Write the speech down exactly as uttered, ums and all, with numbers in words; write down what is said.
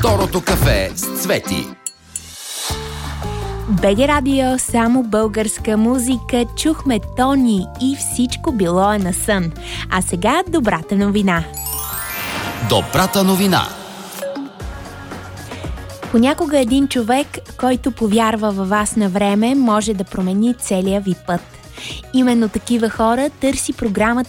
Второто кафе с Цвети. БГ Радио, само българска музика. Чухме Тони и всичко било е на сън. А сега добрата новина. Добрата новина. Понякога един човек, който повярва във вас на време, може да промени целия ви път. Именно такива хора търси програмата